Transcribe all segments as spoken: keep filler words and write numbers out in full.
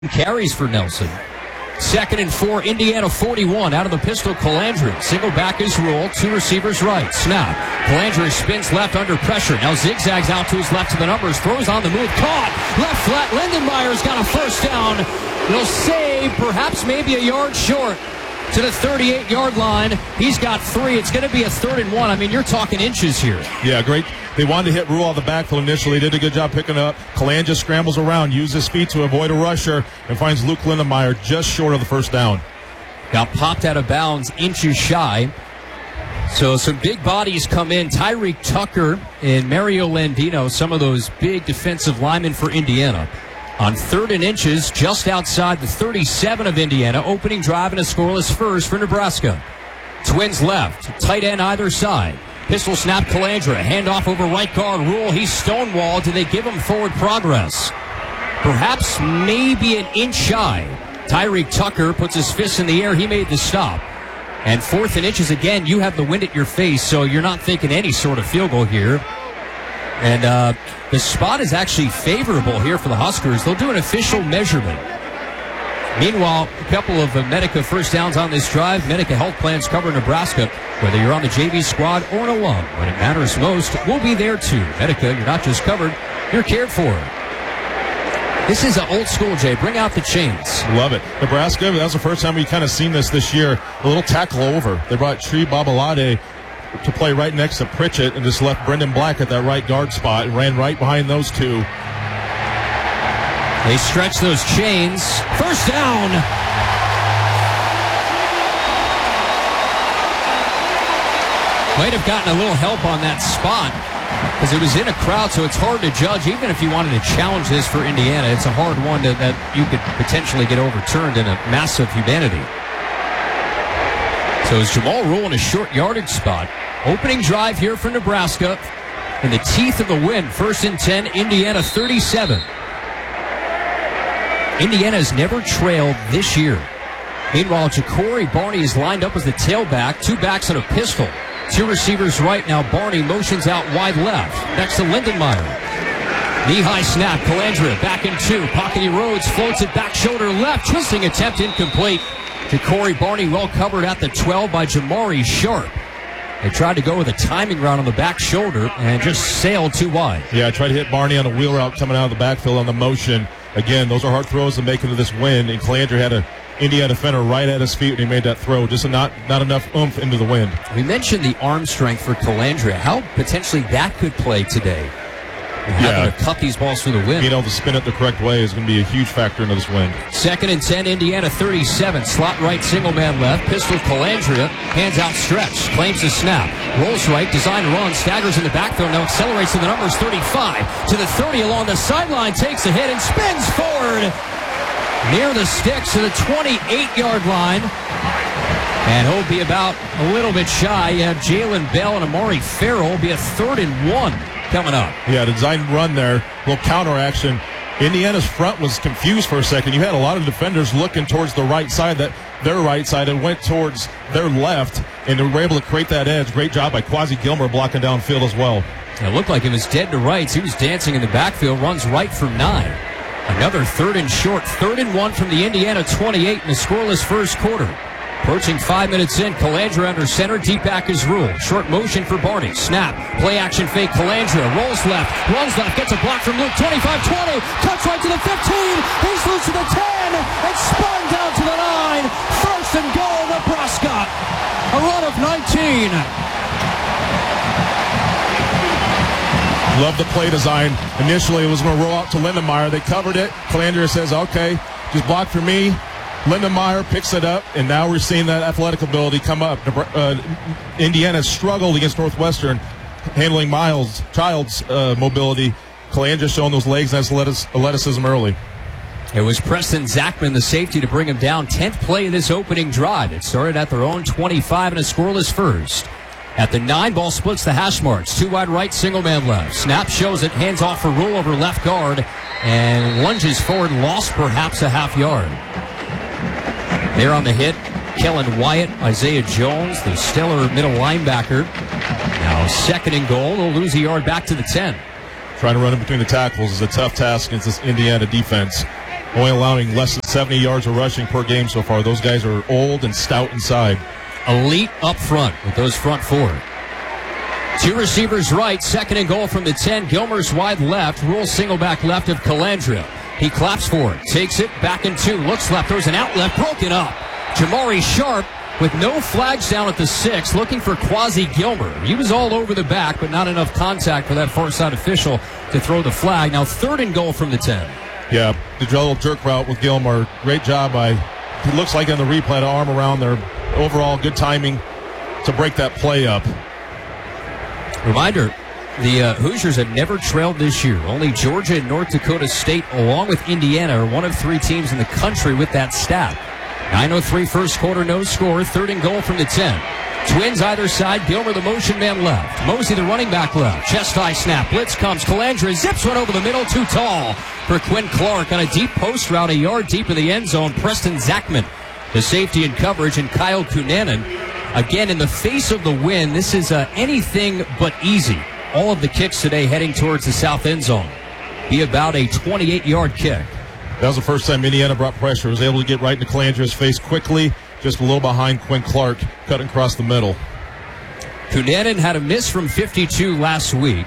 carries for Nelson. Second and four, Indiana forty-one. Out of the pistol, Calandra. Single back is Rule. Two receivers right. Snap. Calandra spins left under pressure. Now zigzags out to his left to the numbers. Throws on the move. Caught. Left flat. Lindenmeyer's got a first down. They'll save perhaps maybe a yard short to the thirty-eight-yard line. He's got three. It's going to be a third and one. I mean, you're talking inches here. Yeah, great. They wanted to hit Rule on the backfield initially. Did a good job picking up. Calandra scrambles around, uses his feet to avoid a rusher, and finds Luke Lindenmeyer just short of the first down. Got popped out of bounds, inches shy. So some big bodies come in. Tyreek Tucker and Mario Landino, some of those big defensive linemen for Indiana. On third and inches, just outside the thirty-seven of Indiana. Opening drive and a scoreless first for Nebraska. Twins left, tight end either side. Pistol snap, Calandra. Handoff over right guard. Rule, he's stonewalled. Do they give him forward progress? Perhaps maybe an inch shy. Tyreek Tucker puts his fist in the air. He made the stop. And fourth and inches again, you have the wind at your face, so you're not thinking any sort of field goal here. And uh, the spot is actually favorable here for the Huskers. They'll do an official measurement. Meanwhile, a couple of uh, Medica first downs on this drive. Medica Health Plans cover Nebraska. Whether you're on the J V squad or an alum, when it matters most, we'll be there too. Medica, you're not just covered, you're cared for. This is an old school, Jay. Bring out the chains. Love it. Nebraska, that was the first time we kind of seen this this year. A little tackle over. They brought Tree Babalade to play right next to Pritchett and just left Brendan Black at that right guard spot and ran right behind those two. They stretch those chains. First down. Might have gotten a little help on that spot because it was in a crowd, so it's hard to judge. Even if you wanted to challenge this for Indiana, it's a hard one to, that you could potentially get overturned in a massive humanity. So it's Jamal Rule in a short yardage spot. Opening drive here for Nebraska in the teeth of the wind. First and ten, Indiana thirty-seven. Indiana has never trailed this year. Meanwhile, Ja'Cory Barney is lined up as the tailback. Two backs and a pistol. Two receivers right now. Barney motions out wide left. Next to Lindenmeyer. Knee-high snap. Calandra back in two. Pockety Rhodes floats it back shoulder left. Twisting attempt incomplete. Ja'Cory Barney well covered at the twelve by Jamari Sharp. They tried to go with a timing route on the back shoulder and just sailed too wide. Yeah, I tried to hit Barney on a wheel route coming out of the backfield on the motion. Again, those are hard throws to make into this wind, and Calandra had an Indiana defender right at his feet when he made that throw. Just not not enough oomph into the wind. We mentioned the arm strength for Calandra. How potentially that could play today. Having Yeah. to cut these balls through the wind. Being able to spin it the correct way is going to be a huge factor into this wind. Second and ten, Indiana thirty-seven. Slot right, single man left. Pistol Calandra. Hands out stretch. Claims the snap. Rolls right. Design run. Staggers in the backfield. Now accelerates to the numbers. thirty-five to the thirty along the sideline. Takes a hit and spins forward. Near the sticks to the twenty-eight-yard line. And he'll be about a little bit shy. You have Jalen Bell and Amari Farrell. Will be a third and one coming up. Yeah, the design run there, a little counter action. Indiana's front was confused for a second. You had a lot of defenders looking towards the right side, that their right side, and went towards their left, and they were able to create that edge. Great job by Quasi Gilmer blocking downfield as well. It looked like it was dead to rights. He was dancing in the backfield, runs right for nine. Another third and short, third and one from the Indiana twenty-eight in a scoreless first quarter. Approaching five minutes in, Calandra under center, deep back is Rule. Short motion for Barney. Snap, play action fake, Calandra rolls left, runs left, gets a block from Luke, twenty-five twenty, cuts right to the fifteen, he's loose to the ten, and spun down to the nine. First and goal, Nebraska. A run of nineteen. Love the play design. Initially, it was going to roll out to Lindenmeyer. They covered it. Calandra says, okay, just block for me. Lindenmeyer picks it up, and now we're seeing that athletic ability come up. Uh, Indiana struggled against Northwestern, handling Miles Child's uh, mobility. Calandra showing those legs and athleticism early. It was Preston Zachman, the safety, to bring him down. tenth play of this opening drive. It started at their own twenty-five and a scoreless first. At the nine, ball splits the hash marks. Two wide right, single man left. Snap shows it, hands off for Rule over left guard, and lunges forward, lost perhaps a half yard. There on the hit, Kellen Wyatt, Isaiah Jones, the stellar middle linebacker. Now second and goal. They'll lose a yard back to the ten. Trying to run in between the tackles is a tough task against this Indiana defense. only allowing less than seventy yards of rushing per game so far. Those guys are old and stout inside. Elite up front with those front four. Two receivers right, second and goal from the ten. Gilmer's wide left, Rule single back left of Calandria. He claps for it, takes it, back in two, looks left, throws an out left, broken up. Jamari Sharp with no flags down at the six, looking for Quasi Gilmer. He was all over the back, but not enough contact for that far side official to throw the flag. Now third and goal from the ten. Yeah, the little jerk route with Gilmer. Great job by, it looks like on the replay, the arm around there. Overall, good timing to break that play up. Reminder, the uh, Hoosiers have never trailed this year. Only Georgia and North Dakota State, along with Indiana, are one of three teams in the country with that stat. nine oh three first quarter, no score. Third and goal from the ten. Twins either side. Gilmer, the motion man left. Mosey, the running back left. Chest high snap. Blitz comes. Calandria zips one over the middle. Too tall for Quinn Clark on a deep post route, a yard deep in the end zone. Preston Zachman, the safety and coverage, and Kyle Kunanen. Again, in the face of the wind, this is uh, anything but easy. All of the kicks today heading towards the south end zone. Be about a twenty-eight-yard kick. That was the first time Indiana brought pressure. Was able to get right into Calandria's face quickly, just a little behind Quinn Clark, cutting across the middle. Kunanen had a miss from fifty-two last week.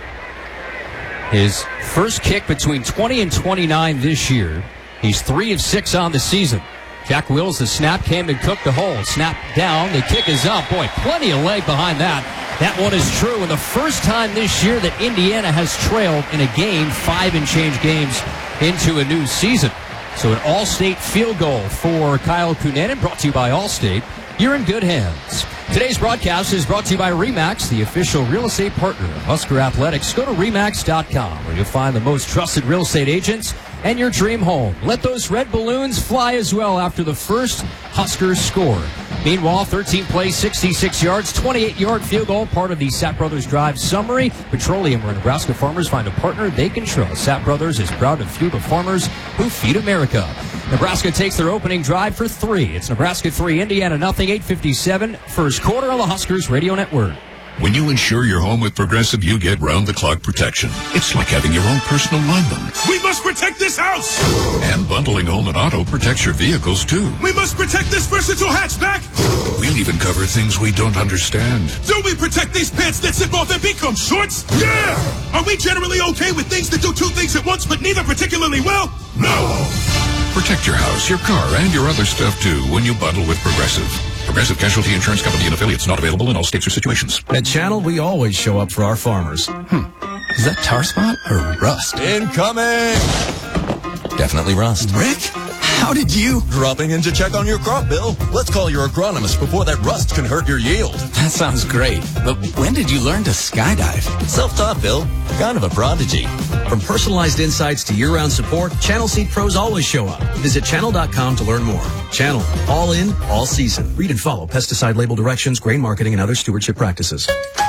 His first kick between twenty and twenty-nine this year. He's three of six on the season. Jack Wills, the snap, came and cooked the hole. Snap down, the kick is up. Boy, plenty of leg behind that. That one is true, and the first time this year that Indiana has trailed in a game, five and change games into a new season. So an All-State field goal for Kyle Kunanen, brought to you by Allstate. You're in good hands. Today's broadcast is brought to you by RE/MAX, the official real estate partner of Husker Athletics. Go to remax dot com, where you'll find the most trusted real estate agents and your dream home. Let those red balloons fly as well after the first Huskers score. Meanwhile, thirteen plays, sixty-six yards, twenty-eight-yard field goal, part of the Sapp Brothers Drive summary. Petroleum, where Nebraska farmers find a partner they can trust. Sapp Brothers is proud to fuel the farmers who feed America. Nebraska takes their opening drive for three. It's Nebraska three, Indiana nothing, eight fifty-seven, first quarter on the Huskers Radio Network. When you insure your home with Progressive, you get round-the-clock protection. It's like having your own personal lineman. We must protect this house! And bundling home and auto protects your vehicles, too. We must protect this versatile hatchback! We'll even cover things we don't understand. Do we protect these pants that zip off and become shorts? Yeah! Are we generally okay with things that do two things at once, but neither particularly well? No! Protect your house, your car, and your other stuff, too, when you bundle with Progressive. Progressive Casualty Insurance Company and affiliates, not available in all states or situations. At Channel, we always show up for our farmers. Hmm. Is that tar spot or rust? Incoming! Definitely rust. Rick? How did you? Dropping in to check on your crop, Bill. Let's call your agronomist before that rust can hurt your yield. That sounds great. But when did you learn to skydive? Self-taught, Bill. Kind of a prodigy. From personalized insights to year-round support, Channel Seed Pros always show up. Visit channel dot com to learn more. Channel. All in, all season. Read and follow pesticide label directions, grain marketing, and other stewardship practices.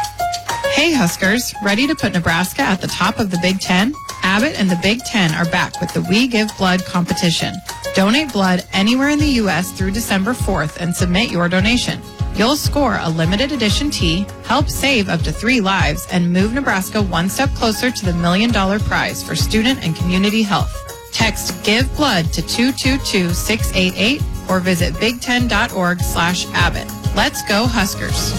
Hey Huskers, ready to put Nebraska at the top of the Big Ten? Abbott and the Big Ten are back with the We Give Blood competition. Donate blood anywhere in the U S through December fourth and submit your donation. You'll score a limited edition tee, help save up to three lives, and move Nebraska one step closer to the million dollar prize for student and community health. Text Give Blood to two two two, six eight eight or visit big ten dot org slash Abbott. Let's go Huskers.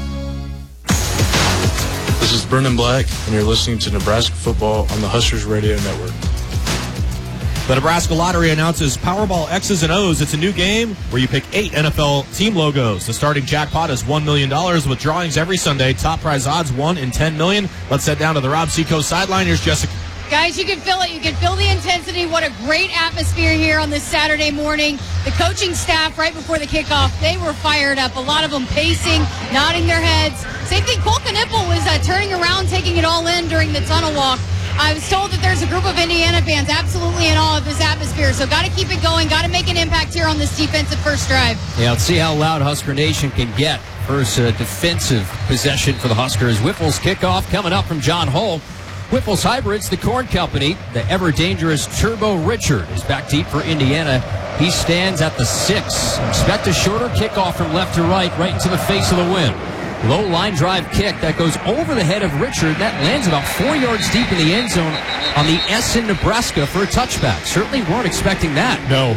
This is Brendan Black, and you're listening to Nebraska Football on the Huskers Radio Network. The Nebraska Lottery announces Powerball X's and O's. It's a new game where you pick eight N F L team logos. The starting jackpot is one million dollars with drawings every Sunday. Top prize odds one in ten million dollars. Let's head down to the Rob Seacoast sideline. Here's Jessica. Guys, you can feel it. You can feel the intensity. What a great atmosphere here on this Saturday morning. The coaching staff, right before the kickoff, they were fired up. A lot of them pacing, nodding their heads. Same thing, Cole Knippel was uh, turning around, taking it all in during the tunnel walk. I was told that there's a group of Indiana fans absolutely in awe of this atmosphere. So got to keep it going. Got to make an impact here on this defensive first drive. Yeah, let's see how loud Husker Nation can get. First uh, defensive possession for the Huskers. Whipple's kickoff coming up from John Hull. Whipple's Hybrids, the Corn Company. The ever-dangerous Turbo Richard is back deep for Indiana. He stands at the six. Expect a shorter kickoff from left to right, right into the face of the wind. Low line drive kick that goes over the head of Richard. That lands about four yards deep in the end zone on the S in Nebraska for a touchback. Certainly weren't expecting that. No.